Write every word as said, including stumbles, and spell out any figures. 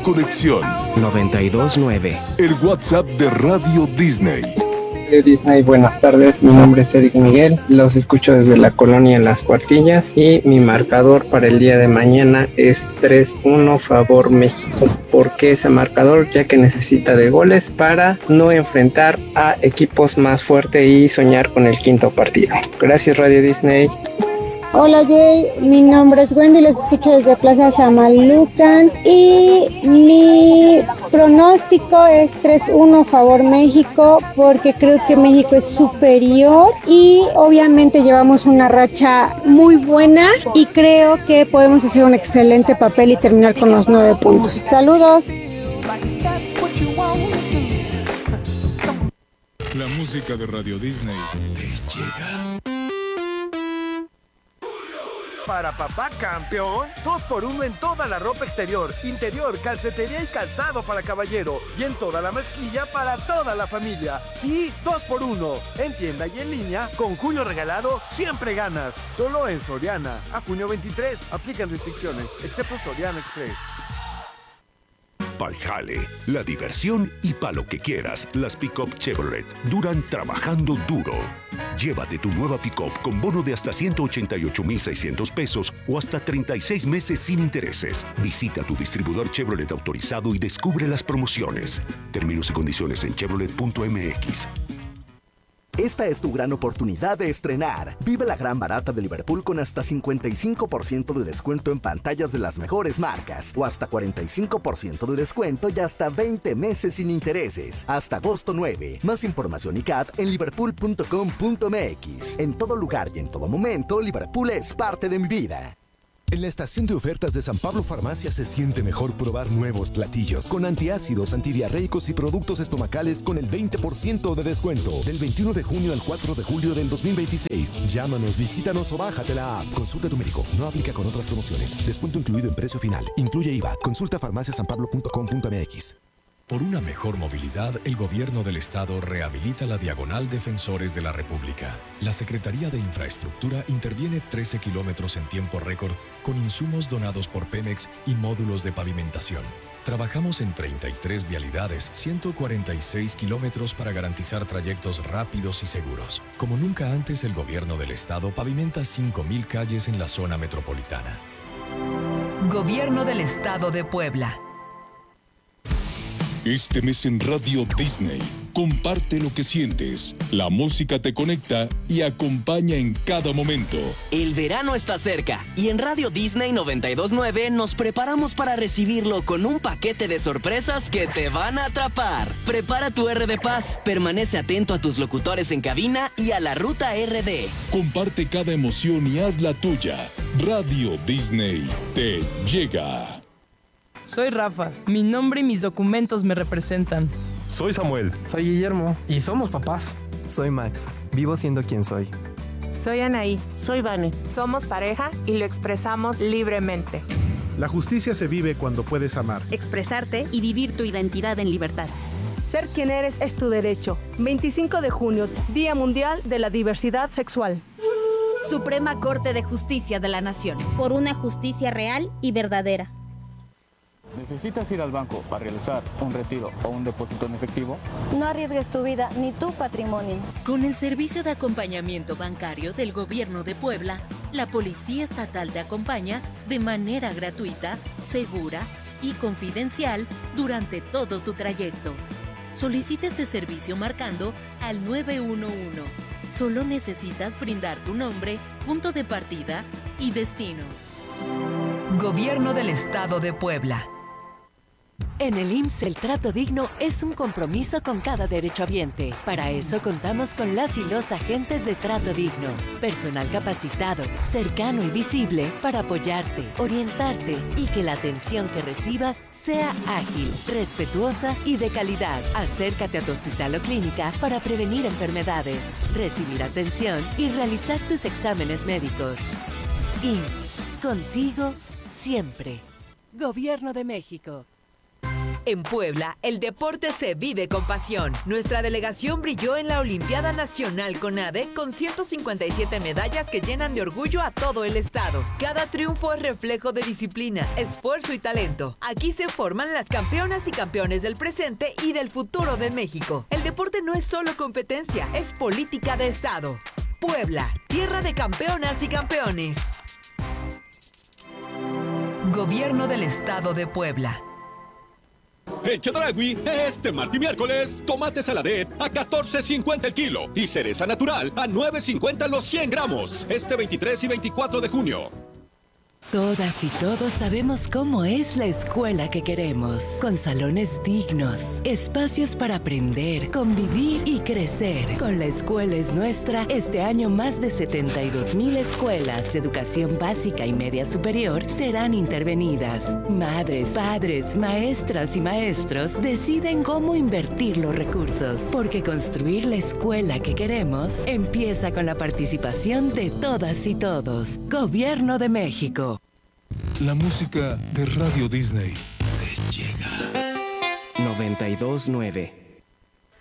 conexión. noventa y dos nueve. El WhatsApp de Radio Disney. De Disney, buenas tardes, mi nombre es Eric Miguel, los escucho desde la colonia Las Cuartillas y mi marcador para el día de mañana es tres uno favor México. ¿Por qué ese marcador? Ya que necesita de goles para no enfrentar a equipos más fuertes y soñar con el quinto partido. Gracias Radio Disney. Hola Jay, mi nombre es Wendy, los escucho desde Plaza Samalucan y mi pronóstico es tres uno favor México porque creo que México es superior y obviamente llevamos una racha muy buena y creo que podemos hacer un excelente papel y terminar con los nueve puntos. Saludos. La música de Radio Disney te llega. Para papá campeón, dos por uno en toda la ropa exterior, interior, calcetería y calzado para caballero. Y en toda la mezclilla para toda la familia. Sí, dos por uno. En tienda y en línea, con junio regalado, siempre ganas. Solo en Soriana. A junio veintitrés, aplican restricciones, excepto Soriana Express. Pa'l jale, la diversión y pa' lo que quieras, las pick-up Chevrolet duran trabajando duro. Llévate tu nueva pick-up con bono de hasta ciento ochenta y ocho mil seiscientos pesos o hasta treinta y seis meses sin intereses. Visita tu distribuidor Chevrolet autorizado y descubre las promociones. Términos y condiciones en chevrolet punto m x. Esta es tu gran oportunidad de estrenar. Vive la gran barata de Liverpool con hasta cincuenta y cinco por ciento de descuento en pantallas de las mejores marcas o hasta cuarenta y cinco por ciento de descuento y hasta veinte meses sin intereses. Hasta agosto nueve. Más información y C A D en liverpool punto com punto m x. En todo lugar y en todo momento, Liverpool es parte de mi vida. En la estación de ofertas de San Pablo Farmacia se siente mejor probar nuevos platillos con antiácidos, antidiarreicos y productos estomacales con el veinte por ciento de descuento. Del veintiuno de junio al cuatro de julio del dos mil veintiséis. Llámanos, visítanos o bájate la app. Consulta a tu médico. No aplica con otras promociones. Descuento incluido en precio final. Incluye I V A. Consulta farmacia san pablo punto com punto m x. Por una mejor movilidad, el Gobierno del Estado rehabilita la Diagonal Defensores de la República. La Secretaría de Infraestructura interviene trece kilómetros en tiempo récord con insumos donados por Pemex y módulos de pavimentación. Trabajamos en treinta y tres vialidades, ciento cuarenta y seis kilómetros para garantizar trayectos rápidos y seguros. Como nunca antes, el Gobierno del Estado pavimenta cinco mil calles en la zona metropolitana. Gobierno del Estado de Puebla. Este mes en Radio Disney, comparte lo que sientes. La música te conecta y acompaña en cada momento. El verano está cerca y en Radio Disney noventa y dos nueve nos preparamos para recibirlo con un paquete de sorpresas que te van a atrapar. Prepara tu R de Paz, permanece atento a tus locutores en cabina y a la ruta R D. Comparte cada emoción y haz la tuya. Radio Disney te llega. Soy Rafa, mi nombre y mis documentos me representan. Soy Samuel. Soy Guillermo. Y somos papás. Soy Max, vivo siendo quien soy. Soy Anaí. Soy Vane. Somos pareja y lo expresamos libremente. La justicia se vive cuando puedes amar, expresarte y vivir tu identidad en libertad. Ser quien eres es tu derecho. veinticinco de junio, Día Mundial de la Diversidad Sexual. Suprema Corte de Justicia de la Nación. Por una justicia real y verdadera. ¿Necesitas ir al banco para realizar un retiro o un depósito en efectivo? No arriesgues tu vida ni tu patrimonio. Con el servicio de acompañamiento bancario del Gobierno de Puebla, la Policía Estatal te acompaña de manera gratuita, segura y confidencial durante todo tu trayecto. Solicita este servicio marcando al nueve uno uno. Solo necesitas brindar tu nombre, punto de partida y destino. Gobierno del Estado de Puebla. En el I M S S el trato digno es un compromiso con cada derechohabiente. Para eso contamos con las y los agentes de trato digno. Personal capacitado, cercano y visible para apoyarte, orientarte y que la atención que recibas sea ágil, respetuosa y de calidad. Acércate a tu hospital o clínica para prevenir enfermedades, recibir atención y realizar tus exámenes médicos. I M S S, contigo siempre. Gobierno de México. En Puebla, el deporte se vive con pasión. Nuestra delegación brilló en la Olimpiada Nacional CONADE con ciento cincuenta y siete medallas que llenan de orgullo a todo el estado. Cada triunfo es reflejo de disciplina, esfuerzo y talento. Aquí se forman las campeonas y campeones del presente y del futuro de México. El deporte no es solo competencia, es política de estado. Puebla, tierra de campeonas y campeones. Gobierno del Estado de Puebla. En Chedraui, este martes y miércoles, tomate saladet a catorce cincuenta el kilo y cereza natural a nueve cincuenta los cien gramos. Este veintitrés y veinticuatro de junio. Todas y todos sabemos cómo es la escuela que queremos, con salones dignos, espacios para aprender, convivir y crecer. Con La Escuela es Nuestra, este año más de setenta y dos mil escuelas de educación básica y media superior serán intervenidas. Madres, padres, maestras y maestros deciden cómo invertir los recursos, porque construir la escuela que queremos empieza con la participación de todas y todos. Gobierno de México. La música de Radio Disney te llega. noventa y dos nueve